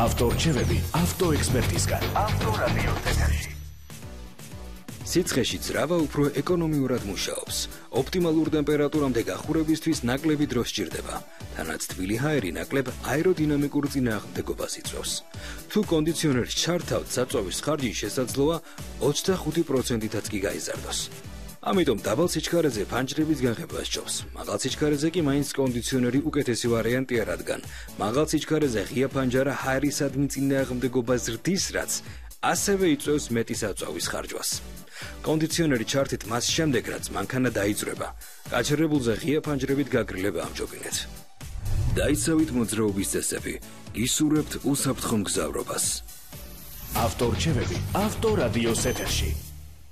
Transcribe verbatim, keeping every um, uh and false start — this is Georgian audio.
ავტორჩევები ავტოექსპერტისგან. ავტორადიო ეთერში. სიცხეში ძრავა უფრო ეკონომიურად მუშაობს. ოპტიმალურ ტემპერატურამდე გახურებისთვის ნაკლები დრო სჭირდება. თანაც თბილი ჰაერი ნაკლებ აეროდინამიკურ წინააღმდეგობას იწვევს. თუ კონდიციონერს ჩართავთ, საწვავის ხარჯი შესაძლოა ოცდახუთი პროცენტითაც კი გაიზარდოს. ამიტომ დაბალ სიჩქარეზე ფანჯრების გაღება სჯობს. მაღალ სიჩქარეზე კი მაინც კონდიციონერი უკეთესი ვარიანტია, რადგან მაღალ სიჩქარეზე ღია ფანჯარა ჰაერისადმი წინააღმდეგობას ზრდის, რაც ასევე იწვევს მეტი საწვავის ხარჯვას. კონდიციონერი ჩართით მას შემდეგ, რაც მანქანა დაიწვრება, გაჩერებულზე ღია ფანჯრებით გაგრილება ამჯობინეთ. დაიცავით მოძრაობის წესები, გისურვებთ უსაფრთხო მგზავრობას. ავტორჩევები ავტორადიოს ეთერში.